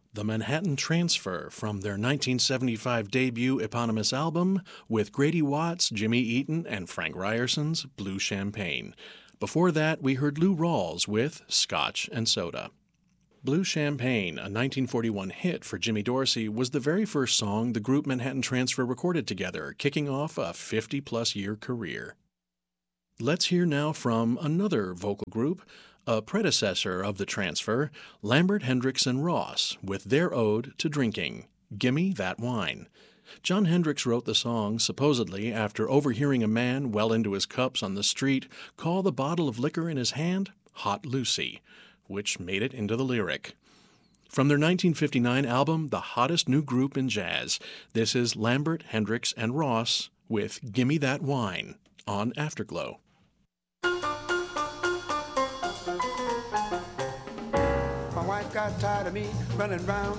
The Manhattan Transfer from their 1975 debut eponymous album with Grady Watts, Jimmy Eaton, and Frank Ryerson's Blue Champagne. Before that, we heard Lou Rawls with Scotch and Soda. Blue Champagne, a 1941 hit for Jimmy Dorsey, was the very first song the group Manhattan Transfer recorded together, kicking off a 50-plus year career. Let's hear now from another vocal group, a predecessor of the Transfer, Lambert, Hendricks, and Ross, with their ode to drinking, Gimme That Wine. Jon Hendricks wrote the song supposedly after overhearing a man well into his cups on the street call the bottle of liquor in his hand Hot Lucy, which made it into the lyric. From their 1959 album, The Hottest New Group in Jazz, this is Lambert, Hendricks, and Ross with Gimme That Wine on Afterglow. My wife got tired of me running round